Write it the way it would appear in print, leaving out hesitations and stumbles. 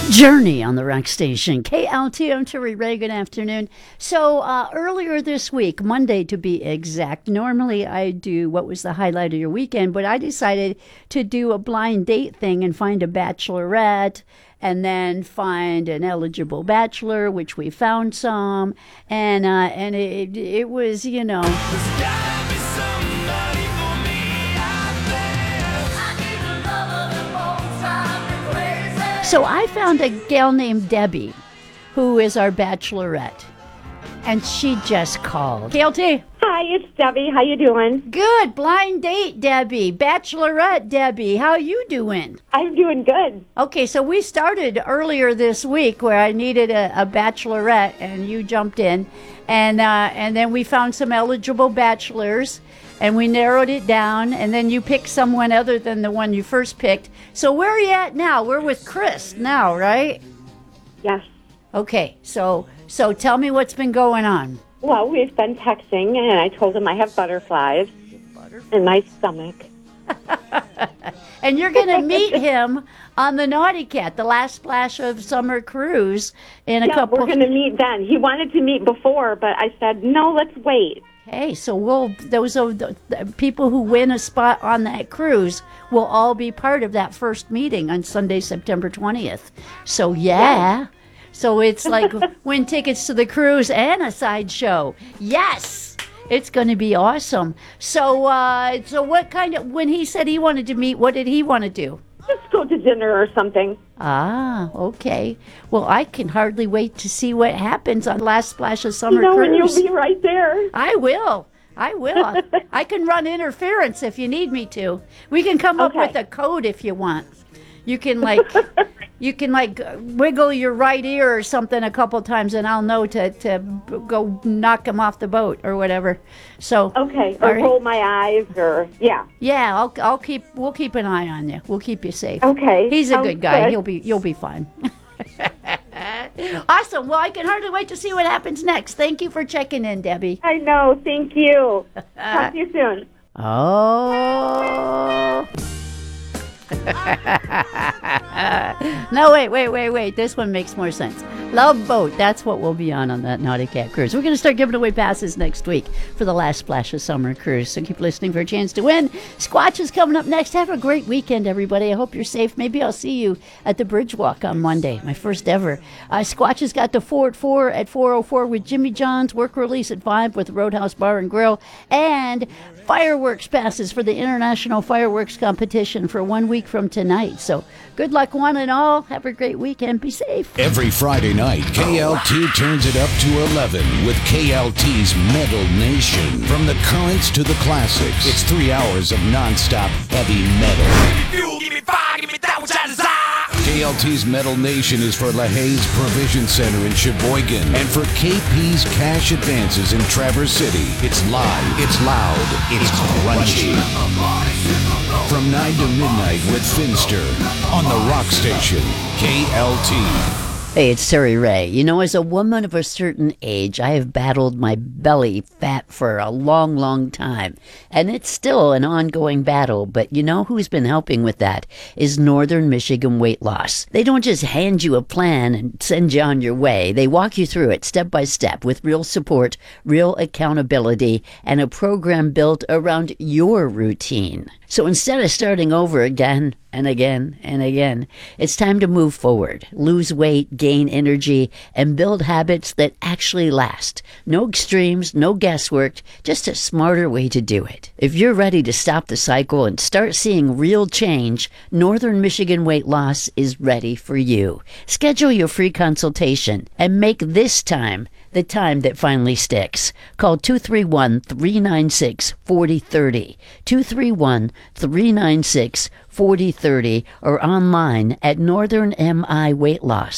Journey on the Rock Station. KLT, I'm Terry Ray. Good afternoon. So earlier this week, Monday to be exact, normally I do what was the highlight of your weekend, but I decided to do a blind date thing and find a bachelorette and then find an eligible bachelor, which we found some, and it was, you know. So I found a gal named Debbie, who is our bachelorette, and she just called. KLT. Hi, it's Debbie. How you doing? Good. Blind date, Debbie. Bachelorette, Debbie. How you doing? I'm doing good. Okay, so we started earlier this week where I needed a bachelorette, and you jumped in, and then we found some eligible bachelors. And we narrowed it down, and then you picked someone other than the one you first picked. So where are you at now? We're with Chris now, right? Yes. Okay, so tell me what's been going on. Well, we've been texting, and I told him I have butterflies in my stomach. And you're going to meet him on the Naughty Cat, the last splash of summer cruise in a couple. We're going to meet then. He wanted to meet before, but I said, no, let's wait. Hey, so those are the people who win a spot on that cruise will all be part of that first meeting on Sunday, September 20th. So, yeah. So it's like win tickets to the cruise and a sideshow. Yes! It's going to be awesome. So what kind of, when he said he wanted to meet, what did he want to do? Just go to dinner or something. Ah, okay. Well, I can hardly wait to see what happens on Last Splash of Summer Cruise. And you'll be right there. I will. I can run interference if you need me to. We can come up with a code if you want. You can wiggle your right ear or something a couple times, and I'll know to go knock him off the boat or whatever. So okay, or hold my eyes, or yeah. We'll keep an eye on you. We'll keep you safe. Okay, he's a good guy. Good. You'll be fine. Awesome. Well, I can hardly wait to see what happens next. Thank you for checking in, Debbie. I know. Thank you. Talk to you soon. Oh. No, wait. This one makes more sense. Love Boat. That's what we'll be on that Naughty Cat cruise. We're going to start giving away passes next week for the Last Splash of Summer Cruise. So keep listening for a chance to win. Squatch is coming up next. Have a great weekend, everybody. I hope you're safe. Maybe I'll see you at the Bridge Walk on Monday, my first ever. Squatch has got the 4 at 4 at 4:04 with Jimmy John's, work release at 5 with Roadhouse Bar and Grill, and fireworks passes for the International Fireworks Competition for 1 week from tonight. So good luck, one and all. Have a great weekend. Be safe. Every Friday night, KLT turns it up to 11 with KLT's Metal Nation. From the currents to the classics, it's 3 hours of nonstop heavy metal. KLT's Metal Nation is for LaHaye's Provision Center in Sheboygan and for KP's Cash Advances in Traverse City. It's live, it's loud, it's crunchy. From 9 to midnight with Finster on the Rock Station, KLT. Hey, it's Terry Ray. You know, as a woman of a certain age, I have battled my belly fat for a long, long time. And it's still an ongoing battle, but you know who's been helping with that is Northern Michigan Weight Loss. They don't just hand you a plan and send you on your way. They walk you through it step by step with real support, real accountability, and a program built around your routine. So instead of starting over again and again and again, it's time to move forward, lose weight, gain energy, and build habits that actually last. No extremes, no guesswork, just a smarter way to do it. If you're ready to stop the cycle and start seeing real change, Northern Michigan Weight Loss is ready for you. Schedule your free consultation and make this time the time that finally sticks. Call 231-396-4030, 231-396-4030, or online at Northern MI Weight Loss.